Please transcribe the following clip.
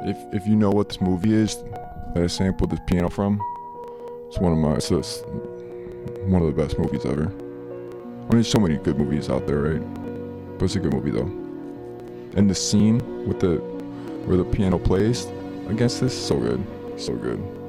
If you know what this movie is that I sampled this piano from, it's one of the best movies ever. I mean, there's so many good movies out there, right? But it's a good movie though. And the scene with where the piano plays against this, so good, so good.